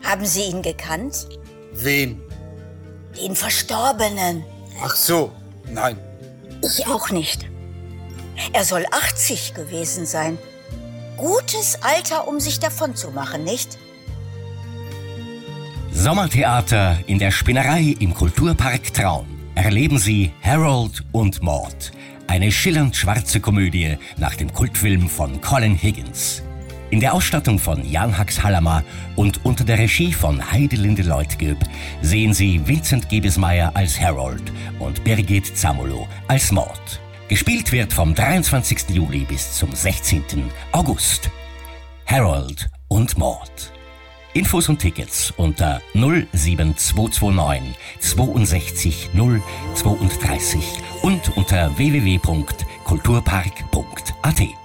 Haben Sie ihn gekannt? Wen? Den Verstorbenen. Ach so, nein. Ich auch nicht. Er soll 80 gewesen sein. Gutes Alter, um sich davon zu machen, nicht? Sommertheater in der Spinnerei im Kulturpark Traun. Erleben Sie Harold und Maude, eine schillernd schwarze Komödie nach dem Kultfilm von Colin Higgins. In der Ausstattung von Jan Hax Hallammer und unter der Regie von Heidelinde Leutgeb sehen Sie Vincent Gebesmeier als Harold und Birgit Zamolo als Maude. Gespielt wird vom 23. Juli bis zum 16. August. Harold und Maude. Infos und Tickets unter 07229 62 032 und unter www.kulturpark.at.